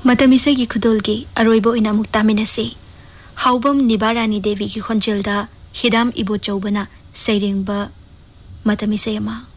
मतमिसे की खुदोल की अरोइबो इना मुक्तामिनसे हाउबम निबारानी देवी की खंजलदा हिदाम इबो चौबना सैरेंबा मतमिसे यमा